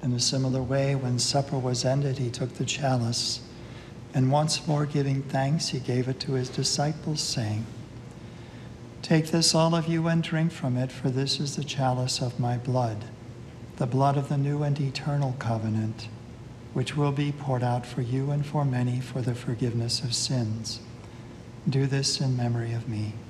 In a similar way, when supper was ended, he took the chalice, and once more giving thanks, he gave it to his disciples, saying, "Take this, all of you, and drink from it, for this is the chalice of my blood, the blood of the new and eternal covenant, which will be poured out for you and for many for the forgiveness of sins. Do this in memory of me."